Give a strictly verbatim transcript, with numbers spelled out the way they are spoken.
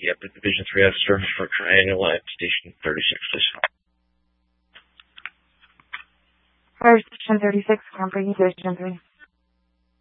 Yep, at Division three, out of Surface Structure Annual at Station thirty-six, please. Fire Station thirty-six, Grand Prix Division three.